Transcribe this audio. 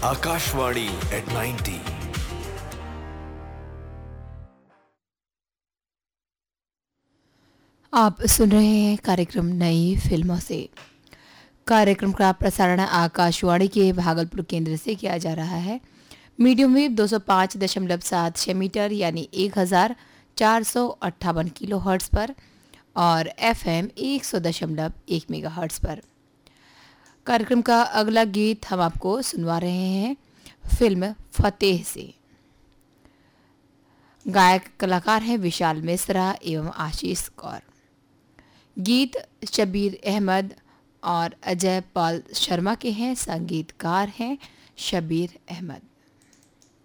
Akashvani at 90. आप सुन रहे हैं कार्यक्रम नई फिल्मों से। कार्यक्रम का प्रसारण आकाशवाणी के भागलपुर केंद्र से किया जा रहा है। मीडियम वेव 205.76 मीटर यानी 1458 किलो हर्ट्ज पर और एफएम 100.1 मेगा हर्ट्ज पर। कार्यक्रम का अगला गीत हम आपको सुनवा रहे हैं फिल्म फतेह से। गायक कलाकार हैं विशाल मिश्रा एवं आशीष कौर। गीत शबीर अहमद और अजय पाल शर्मा के हैं। संगीतकार हैं शबीर अहमद।